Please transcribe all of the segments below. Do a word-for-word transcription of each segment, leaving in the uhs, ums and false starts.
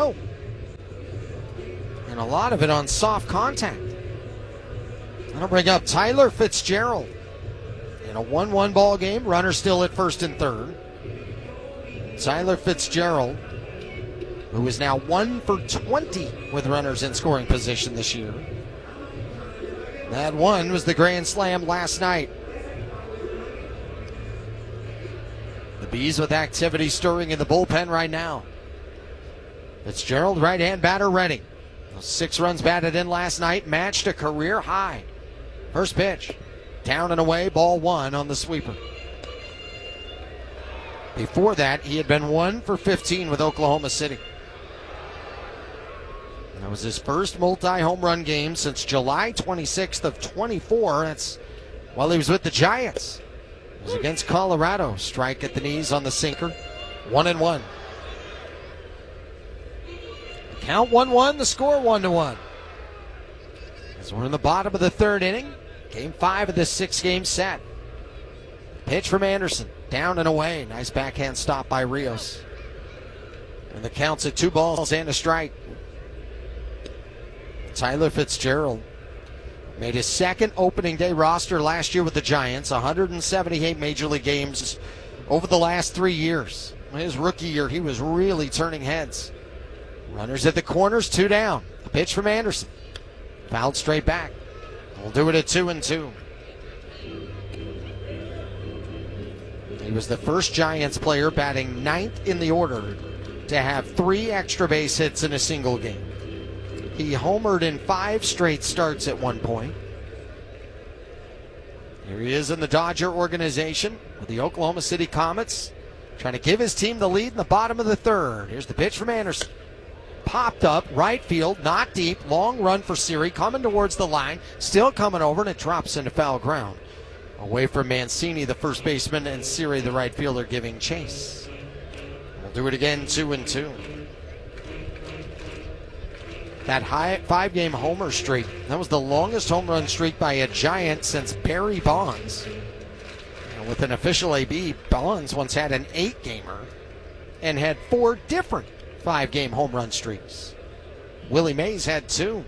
row. And a lot of it on soft contact. That'll bring up Tyler Fitzgerald. In a one one ball game, runner still at first and third. Tyler Fitzgerald, who is now one for twenty with runners in scoring position this year. That one was the grand slam last night. The Bees with activity stirring in the bullpen right now. Fitzgerald, right-hand batter, ready. Those six runs batted in last night matched a career high. First pitch, down and away, ball one on the sweeper. Before that, he had been one for fifteen with Oklahoma City. That was his first multi-home run game since July twenty-sixth of twenty-four. That's while he was with the Giants. It was against Colorado. Strike at the knees on the sinker. One and one. Count one one, the score one to one. As we're in the bottom of the third inning. Game five of this six-game set. Pitch from Anderson. Down and away. Nice backhand stop by Rios. And the count's at two balls and a strike. Tyler Fitzgerald made his second opening day roster last year with the Giants. one hundred seventy-eight Major League games over the last three years. His rookie year, he was really turning heads. Runners at the corners, two down. The pitch from Anderson. Fouled straight back. We'll do it at two and two. He was the first Giants player batting ninth in the order to have three extra base hits in a single game. He homered in five straight starts at one point. Here he is in the Dodger organization with the Oklahoma City Comets, trying to give his team the lead in the bottom of the third. Here's the pitch from Anderson. Popped up, right field, not deep, long run for Siri, coming towards the line, still coming over, and it drops into foul ground. Away from Mancini, the first baseman, and Siri, the right fielder, giving chase. We'll do it again, two and two. That high five-game homer streak, that was the longest home run streak by a Giant since Barry Bonds. And with an official A B, Bonds once had an eight-gamer and had four different five-game home run streaks. Willie Mays had two.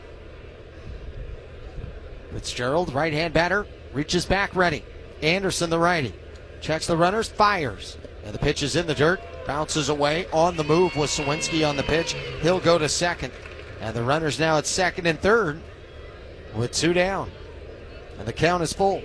Fitzgerald, right-hand batter, reaches back ready. Anderson, the righty, checks the runners, fires. And the pitch is in the dirt, bounces away. On the move was Sawinski on the pitch. He'll go to second. And the runner's now at second and third with two down. And the count is full.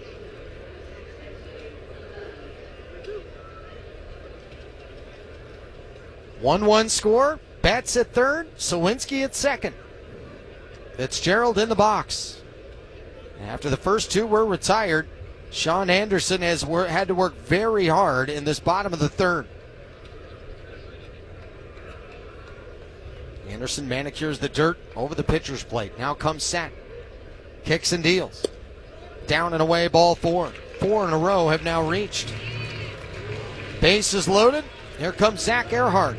one one score. Betts at third. Sawinski at second. Fitzgerald in the box. After the first two were retired, Sean Anderson has wor- had to work very hard in this bottom of the third. Anderson manicures the dirt over the pitcher's plate. Now comes Sack. Kicks and deals. Down and away, ball four. Four in a row have now reached. Base is loaded. Here comes Zach Earhart.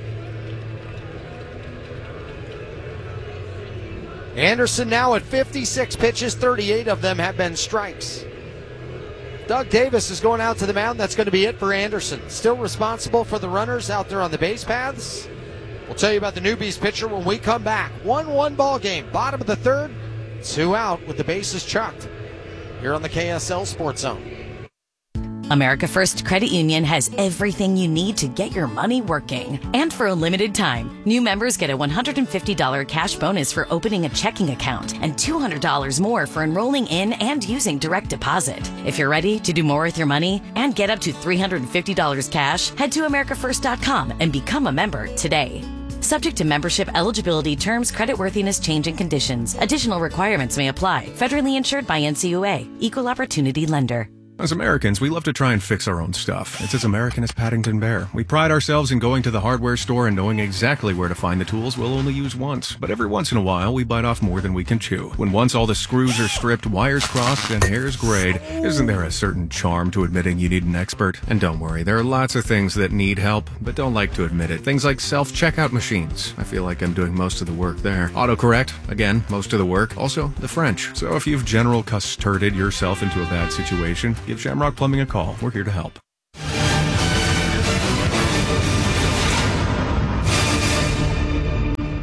Anderson now at fifty-six pitches, thirty-eight of them have been strikes. Doug Davis is going out to the mound. That's going to be it for Anderson. Still responsible for the runners out there on the base paths. We'll tell you about the newbies pitcher when we come back. one one ball game, bottom of the third, two out with the bases chucked here on the K S L Sports Zone. America First Credit Union has everything you need to get your money working. And for a limited time, new members get a one hundred fifty dollars cash bonus for opening a checking account and two hundred dollars more for enrolling in and using direct deposit. If you're ready to do more with your money and get up to three hundred fifty dollars cash, head to america first dot com and become a member today. Subject to membership eligibility, terms, creditworthiness, change, and conditions. Additional requirements may apply. Federally insured by N C U A. Equal Opportunity Lender. As Americans, we love to try and fix our own stuff. It's as American as Paddington Bear. We pride ourselves in going to the hardware store and knowing exactly where to find the tools we'll only use once. But every once in a while, we bite off more than we can chew. When once all the screws are stripped, wires crossed, and hairs grayed, isn't there a certain charm to admitting you need an expert? And don't worry, there are lots of things that need help, but don't like to admit it. Things like self-checkout machines. I feel like I'm doing most of the work there. Autocorrect. Again, most of the work. Also, the French. So if you've general custarded yourself into a bad situation, give Shamrock Plumbing a call. We're here to help.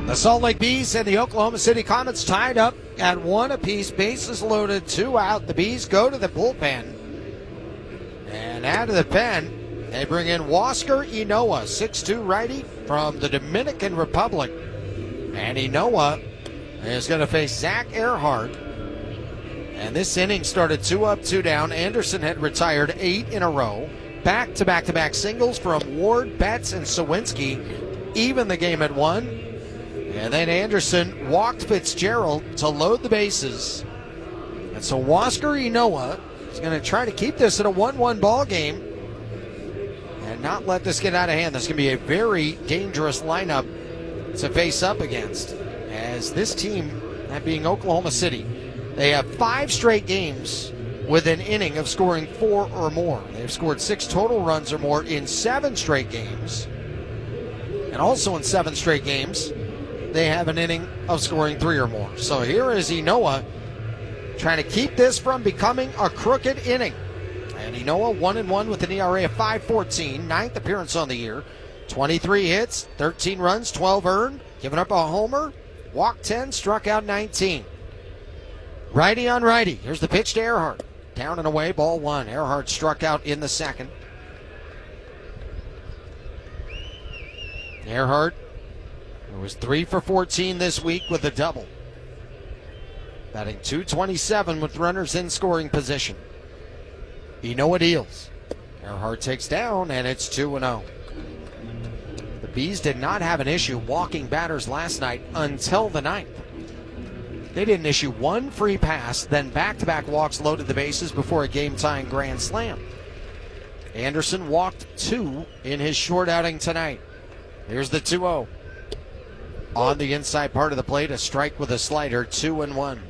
The Salt Lake Bees and the Oklahoma City Comets tied up at one apiece. Bases loaded, two out. The Bees go to the bullpen. And out of the pen, they bring in Huascar Ynoa, six two righty from the Dominican Republic. And Ynoa is going to face Zach Earhart. And this inning started two up, two down. Anderson had retired eight in a row. Back-to-back-to-back singles from Ward, Betts, and Sawinski. Even the game at one. And then Anderson walked Fitzgerald to load the bases. And so Huascar Ynoa is going to try to keep this in a one one ball game and not let this get out of hand. This is going to be a very dangerous lineup to face up against, as this team, that being Oklahoma City, they have five straight games with an inning of scoring four or more. They've scored six total runs or more in seven straight games. And also in seven straight games, they have an inning of scoring three or more. So here is Ynoa trying to keep this from becoming a crooked inning. And Ynoa one and one with an E R A of five fourteen, ninth appearance on the year. twenty-three hits, thirteen runs, twelve earned, giving up a homer, walked ten, struck out nineteen. Righty on righty. Here's the pitch to Earhart. Down and away, ball one. Earhart struck out in the second. Earhart was three for fourteen this week with a double. Batting two twenty-seven with runners in scoring position. Ynoa deals. Earhart takes down, and it's two and oh. The Bees did not have an issue walking batters last night until the ninth. They didn't issue one free pass, then back-to-back walks loaded the bases before a game-tying grand slam. Anderson walked two in his short outing tonight. Here's the two oh. On the inside part of the plate, a strike with a slider, two and one.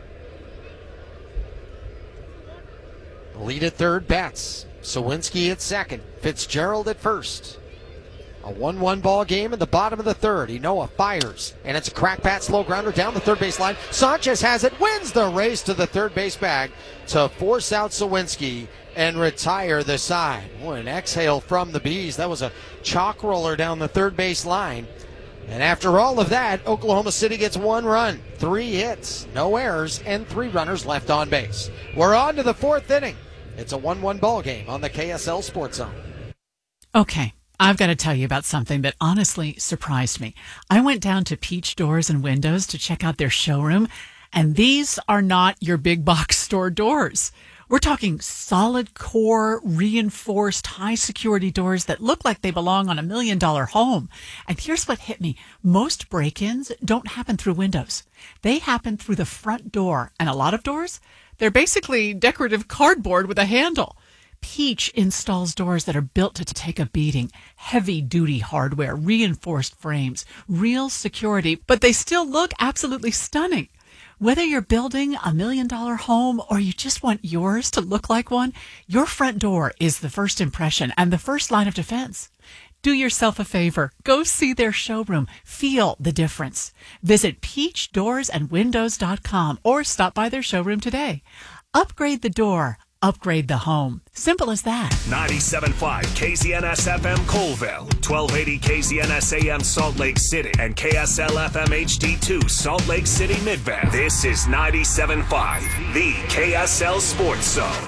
Lead at third, Betts. Sawinski at second. Fitzgerald at first. A one one ball game in the bottom of the third. Ynoa fires, and it's a crack bat, slow grounder down the third base line. Sanchez has it, wins the race to the third base bag to force out Sawinski and retire the side. Boy, an exhale from the Bees. That was a chalk roller down the third base line. And after all of that, Oklahoma City gets one run, three hits, no errors, and three runners left on base. We're on to the fourth inning. It's a one one ball game on the K S L Sports Zone. Okay, I've got to tell you about something that honestly surprised me. I went down to Peach Doors and Windows to check out their showroom, and these are not your big box store doors. We're talking solid core, reinforced, high security doors that look like they belong on a million dollar home. And here's what hit me. Most break-ins don't happen through windows. They happen through the front door. And a lot of doors, they're basically decorative cardboard with a handle. Peach installs doors that are built to take a beating. Heavy-duty hardware, reinforced frames, real security, but they still look absolutely stunning. Whether you're building a million-dollar home or you just want yours to look like one, your front door is the first impression and the first line of defense. Do yourself a favor. Go see their showroom. Feel the difference. Visit peach doors and windows dot com or stop by their showroom today. Upgrade the door. Upgrade the home. Simple as that. ninety-seven point five K Z N S F M Colville, twelve eighty K Z N S A M Salt Lake City, and K S L F M H D two Salt Lake City Midvale. This is ninety-seven point five, the K S L Sports Zone.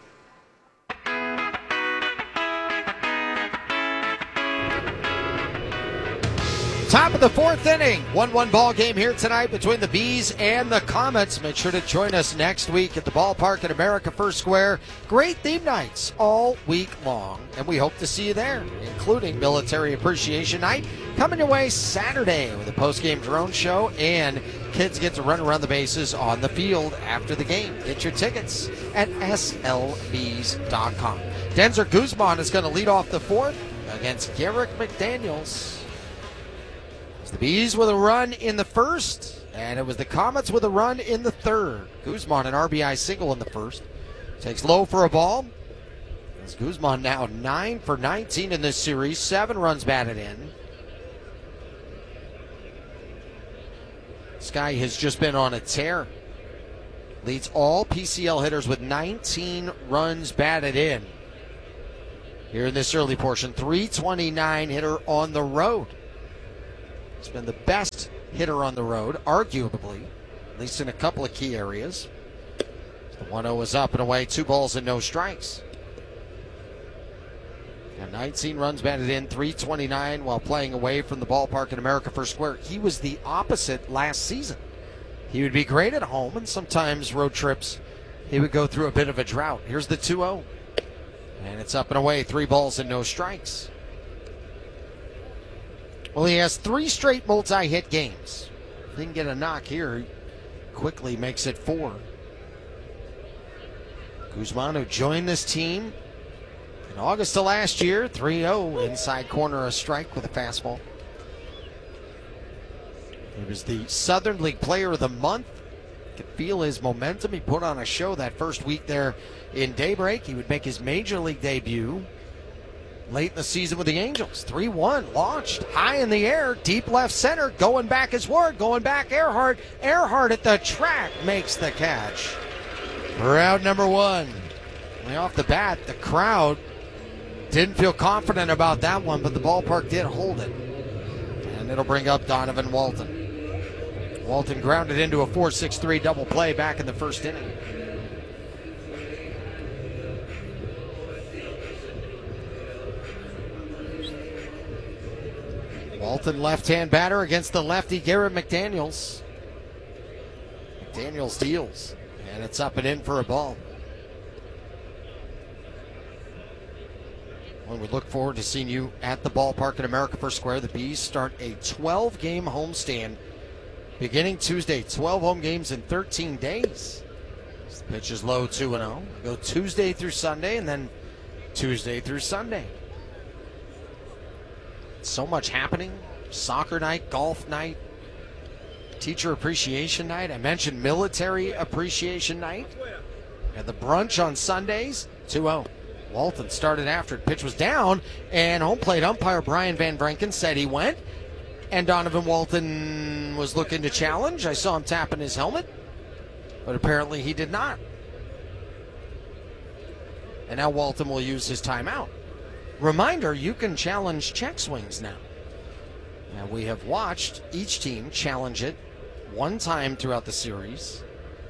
Top of the fourth inning. one one ball game here tonight between the Bees and the Comets. Make sure to join us next week at the ballpark at America First Square. Great theme nights all week long, and we hope to see you there, including Military Appreciation Night coming your way Saturday with a post-game drone show, and kids get to run around the bases on the field after the game. Get your tickets at S L Bs dot com. Denzer Guzman is going to lead off the fourth against Garrick McDaniels. The Bees with a run in the first, and it was the Comets with a run in the third. Guzman, an R B I single in the first. Takes low for a ball. As Guzman now nine for nineteen in this series, seven runs batted in. This guy has just been on a tear. Leads all P C L hitters with nineteen runs batted in. Here in this early portion, three twenty-nine hitter on the road. He's been the best hitter on the road, arguably, at least in a couple of key areas. The one oh is up and away, two balls and no strikes. And nineteen runs batted in, three twenty-nine while playing away from the ballpark in America First Square. He was the opposite last season. He would be great at home, and sometimes road trips, he would go through a bit of a drought. Here's the two oh. And it's up and away, three balls and no strikes. Well, he has three straight multi-hit games. If he can get a knock here, he quickly makes it four. Guzman, who joined this team in August of last year, three oh, inside corner, a strike with a fastball. He was the Southern League Player of the Month. You could feel his momentum. He put on a show that first week there in Daybreak. He would make his Major League debut late in the season with the Angels. three one, launched high in the air, deep left center, going back is Ward, going back Earhart. Earhart at the track makes the catch. For out number one. Way off the bat, the crowd didn't feel confident about that one, but the ballpark did hold it. And it'll bring up Donovan Walton. Walton grounded into a four six three double play back in the first inning. Walton, left-hand batter against the lefty Garrett McDaniels. McDaniels deals, and it's up and in for a ball. Well, we look forward to seeing you at the ballpark at America First Square. The Bees start a twelve-game homestand beginning Tuesday. twelve home games in thirteen days. The pitch is low, two and oh. Go Tuesday through Sunday, and then Tuesday through Sunday. So much happening. Soccer night, golf night, teacher appreciation night. I mentioned military appreciation night. And the brunch on Sundays, two oh. Walton started after it. Pitch was down, and home plate umpire Brian Van Vranken said he went. And Donovan Walton was looking to challenge. I saw him tapping his helmet, but apparently he did not. And now Walton will use his timeout. Reminder, you can challenge check swings now. Now we have watched each team challenge it one time throughout the series,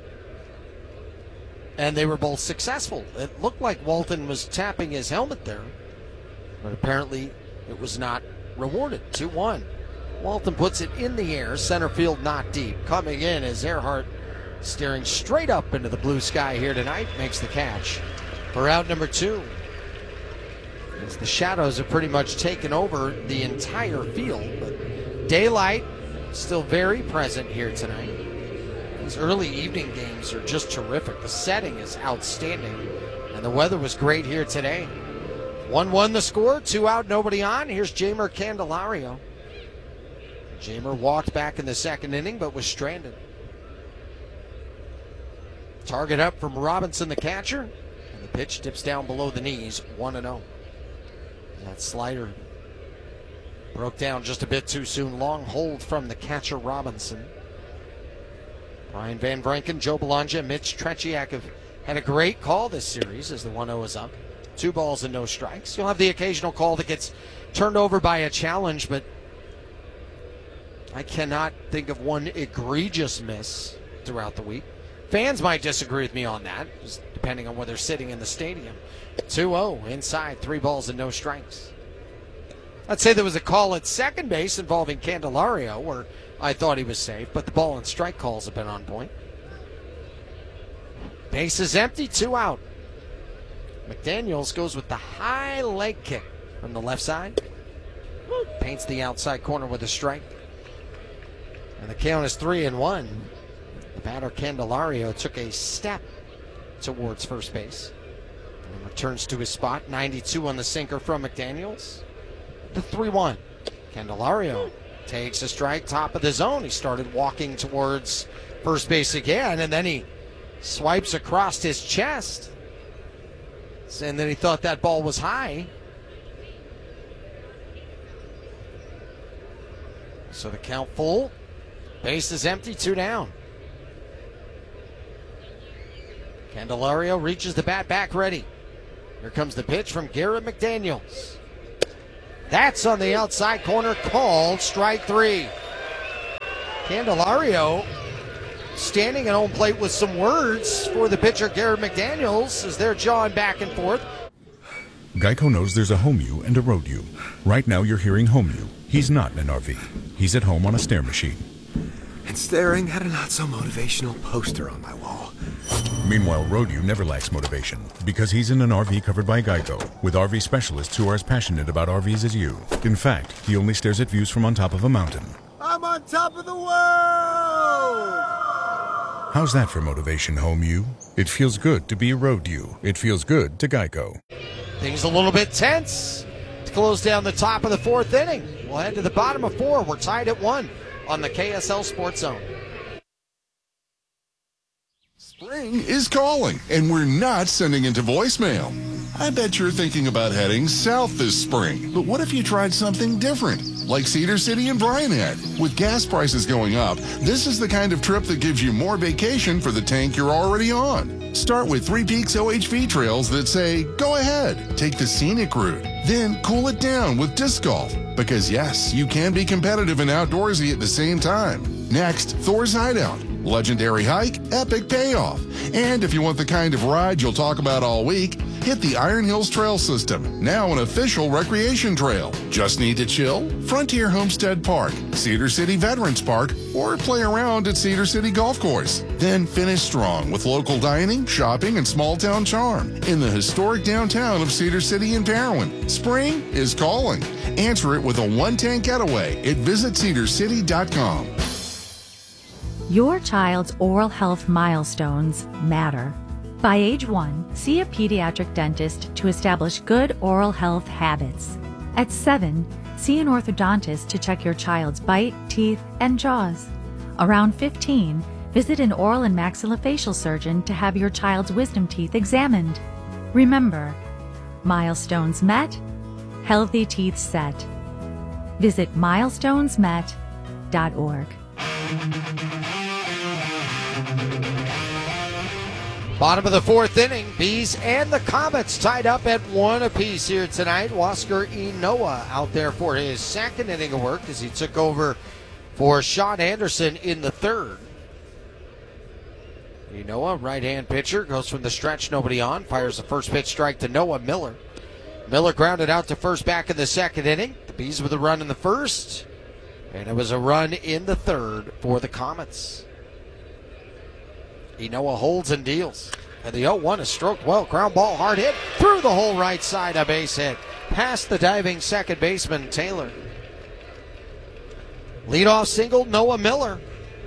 and they were both successful. It looked like Walton was tapping his helmet there, but apparently it was not rewarded. two one. Walton puts it in the air, center field not deep. Coming in is Earhart, staring straight up into the blue sky here tonight, makes the catch for out number two. As the shadows have pretty much taken over the entire field, but daylight still very present here tonight. These early evening games are just terrific. The setting is outstanding, and the weather was great here today. one one the score, two out, nobody on. Here's Jeimer Candelario. Jeimer walked back in the second inning, but was stranded. Target up from Robinson, the catcher, and the pitch dips down below the knees, one and oh. That slider broke down just a bit too soon. Long hold from the catcher Robinson. Brian Van Vranken, Joe Belongia, Mitch Tretiak have had a great call this series as the one oh is up. Two balls and no strikes. You'll have the occasional call that gets turned over by a challenge, but I cannot think of one egregious miss throughout the week. Fans might disagree with me on that, just depending on where they're sitting in the stadium. two oh inside, three balls and no strikes. I'd say there was a call at second base involving Candelario where I thought he was safe, but the ball and strike calls have been on point. Base is empty, two out. McDaniels goes with the high leg kick from the left side. Paints the outside corner with a strike. And the count is three and one. The batter Candelario took a step towards first base and returns to his spot. ninety-two on the sinker from McDaniels. The three one. Candelario takes a strike, top of the zone. He started walking towards first base again, and then he swipes across his chest. And then he thought that ball was high. So the count full. Base is empty, two down. Candelario reaches the bat back ready. Here comes the pitch from Garrett McDaniels. That's on the outside corner, called strike three. Candelario standing at home plate with some words for the pitcher, Garrett McDaniels, as they're jawing back and forth. Geico knows there's a home you and a road you. Right now you're hearing home you. He's not in an R V. He's at home on a stair machine. And staring at a not-so-motivational poster on my wall. Meanwhile, road you never lacks motivation because he's in an R V covered by Geico with R V specialists who are as passionate about R Vs as you. In fact, he only stares at views from on top of a mountain. I'm on top of the world! How's that for motivation, home you? It feels good to be a road you. It feels good to Geico. Things a little bit tense to close down the top of the fourth inning. We'll head to the bottom of four. We're tied at one on the K S L Sports Zone. Spring is calling, and we're not sending it to voicemail. I bet you're thinking about heading south this spring, but what if you tried something different, like Cedar City and Bryan Head? With gas prices going up, this is the kind of trip that gives you more vacation for the tank you're already on. Start with Three Peaks O H V trails that say, go ahead, take the scenic route, then cool it down with disc golf. Because yes, you can be competitive and outdoorsy at the same time. Next, Thor's Hideout. Legendary hike, epic payoff. And if you want the kind of ride you'll talk about all week, hit the Iron Hills Trail System, now an official recreation trail. Just need to chill? Frontier Homestead Park, Cedar City Veterans Park, or play around at Cedar City Golf Course. Then finish strong with local dining, shopping, and small town charm in the historic downtown of Cedar City and Parowan. Spring is calling. Answer it with a one-tank getaway at visit cedar city dot com. Your child's oral health milestones matter. By age one, see a pediatric dentist to establish good oral health habits. At seven, see an orthodontist to check your child's bite, teeth, and jaws. Around fifteen, visit an oral and maxillofacial surgeon to have your child's wisdom teeth examined. Remember, milestones met, healthy teeth set. Visit milestones met dot org. Bottom of the fourth inning, Bees and the Comets tied up at one apiece here tonight. Huascar Ynoa out there for his second inning of work as he took over for Sean Anderson in the third. Ynoa, right-hand pitcher, goes from the stretch, nobody on, fires the first pitch strike to Noah Miller. Miller grounded out to first back in the second inning. The Bees with a run in the first, and it was a run in the third for the Comets. Ynoa holds and deals. And the oh one is stroked well. Ground ball, hard hit through the whole right side, a base hit. Past the diving second baseman, Taylor. Leadoff single, Noah Miller.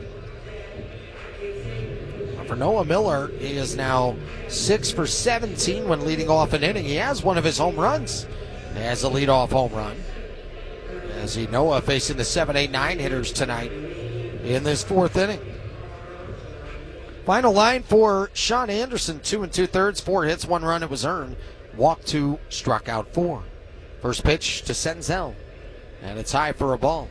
For Noah Miller, he is now six for seventeen when leading off an inning. He has one of his home runs as a leadoff home run. As Ynoa facing the seven, eight, nine hitters tonight in this fourth inning. Final line for Sean Anderson, two and two thirds, four hits, one run, it was earned. Walked two, struck out four. First pitch to Senzel, and it's high for a ball.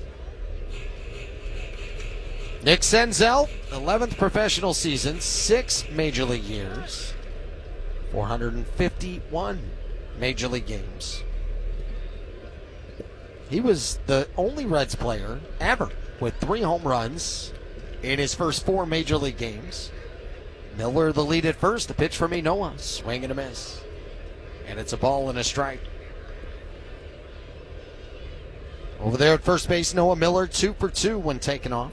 Nick Senzel, eleventh professional season, six major league years, four hundred fifty-one major league games. He was the only Reds player ever with three home runs in his first four major league games. Miller the lead at first. The pitch from Ynoa. Swing and a miss. And it's a ball and a strike. Over there at first base, Noah Miller, two for two when taken off.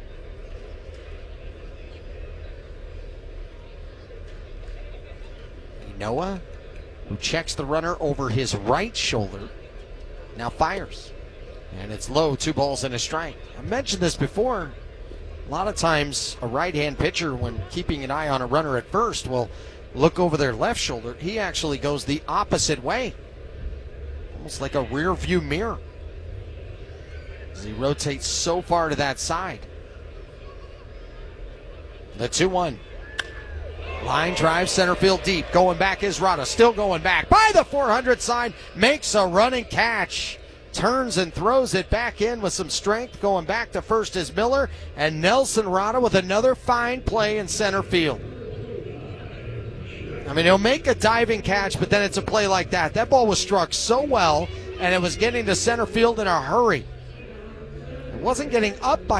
Ynoa, who checks the runner over his right shoulder, now fires. And it's low, two balls and a strike. I mentioned this before. A lot of times a right-hand pitcher, when keeping an eye on a runner at first, will look over their left shoulder. He actually goes the opposite way, almost like a rear view mirror, as he rotates so far to that side. The two one. Line drive, center field deep. Going back is Rada. Still going back. By the four hundred sign. Makes a running catch. Turns and throws it back in with some strength. Going back to first is Miller. And Nelson Rada with another fine play in center field. I mean, he'll make a diving catch, but then it's a play like that. That ball was struck so well and it was getting to center field in a hurry. It wasn't getting up by